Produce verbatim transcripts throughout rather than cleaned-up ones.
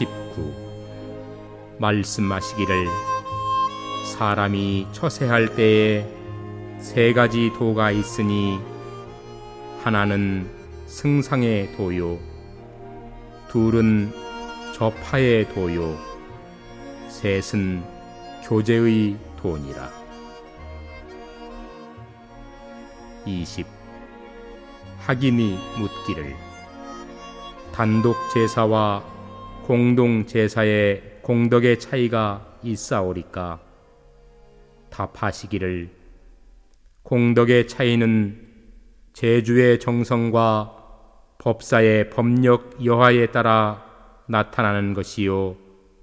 십구. 말씀하시기를 사람이 처세할 때에 세 가지 도가 있으니 하나는 승상의 도요, 둘은 저파의 도요, 셋은 교제의 도니라. 이십. 학인이 묻기를 단독 제사와 공동 제사의 공덕의 차이가 있사오리까? 답하시기를 공덕의 차이는 제주의 정성과 법사의 법력 여하에 따라 나타나는 것이요,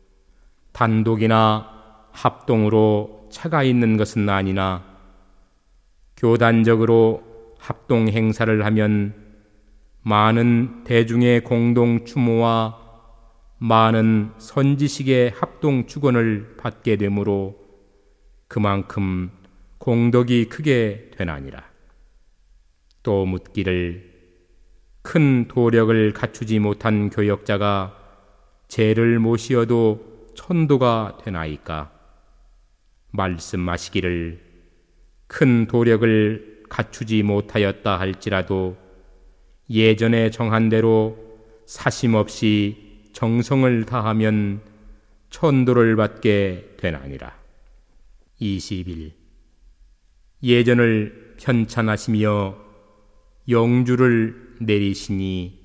단독이나 합동으로 차가 있는 것은 아니나 교단적으로 합동 행사를 하면 많은 대중의 공동 추모와 많은 선지식의 합동 축원을 받게 되므로 그만큼 공덕이 크게 되나니라. 또 묻기를 큰 도력을 갖추지 못한 교역자가 죄를 모시어도 천도가 되나이까? 말씀하시기를 큰 도력을 갖추지 못하였다 할지라도 예전에 정한 대로 사심 없이 정성을 다하면 천도를 받게 되나니라. 이십일. 예전을 편찬하시며 영주를 내리시니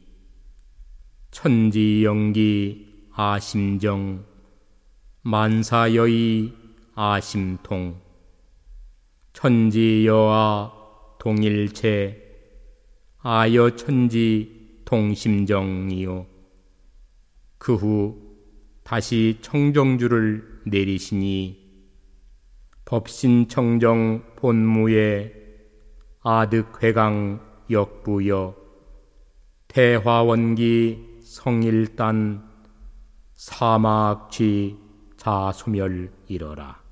천지영기 아심정, 만사여의 아심통, 천지여아 동일체, 아여천지 동심정이요. 그 후 다시 청정주를 내리시니 법신청정 본무에 아득회강 역부여, 대화원기 성일단 사마악취 자소멸 이러라.